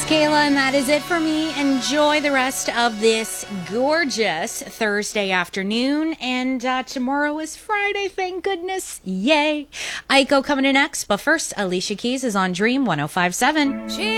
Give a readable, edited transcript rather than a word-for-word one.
Kayla, and that is it for me. Enjoy the rest of this gorgeous Thursday afternoon. And tomorrow is Friday, thank goodness. Yay. Aiko coming in next. But first, Alicia Keys is on Dream 105.7.